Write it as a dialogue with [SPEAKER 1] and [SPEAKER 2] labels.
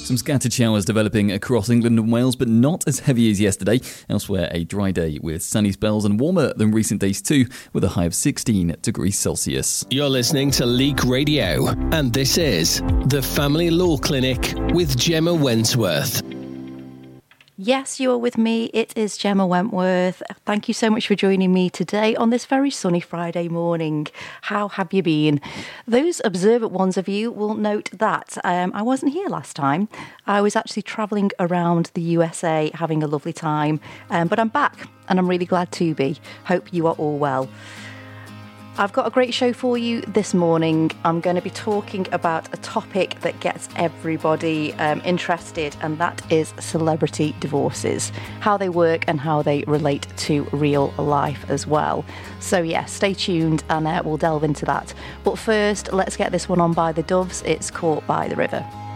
[SPEAKER 1] Some scattered showers developing across England and Wales, but not as heavy as yesterday. Elsewhere, a dry day with sunny spells and warmer than recent days too, with a high of 16 degrees Celsius.
[SPEAKER 2] You're listening to Leak Radio, and this is the Family Law Clinic with Gemma Wentworth.
[SPEAKER 3] Yes, you are with me. It is Gemma Wentworth. Thank you so much for joining me today on this very sunny Friday morning. How have you been? Those observant ones of you will note that I wasn't here last time. I was actually travelling around the USA having a lovely time, but I'm back and I'm really glad to be. Hope you are all well. I've got a great show for you this morning. I'm going to be talking about a topic that gets everybody interested, and that is celebrity divorces, how they work and how they relate to real life as well. So yeah, stay tuned and we'll delve into that. But first, let's get this one on by the Doves. It's Caught by the River.